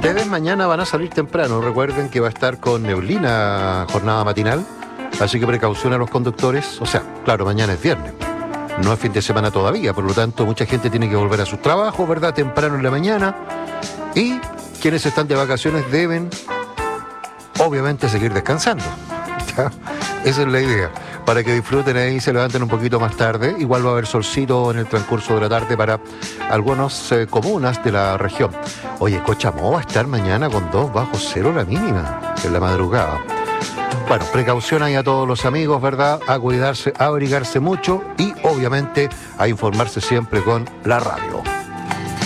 ustedes mañana van a salir temprano, recuerden que va a estar con neblina jornada matinal, así que precaución a los conductores. O sea, claro, mañana es viernes, no es fin de semana todavía, por lo tanto mucha gente tiene que volver a sus trabajos, ¿verdad? Temprano en la mañana, y quienes están de vacaciones deben, obviamente, seguir descansando. ¿Ya? Esa es la idea, para que disfruten ahí y se levanten un poquito más tarde. Igual va a haber solcito en el transcurso de la tarde para algunas comunas de la región. Oye, Cochamó va a estar mañana con 2 bajo cero la mínima, en la madrugada. Bueno, precaución ahí a todos los amigos, ¿verdad? A cuidarse, a abrigarse mucho y obviamente a informarse siempre con la radio.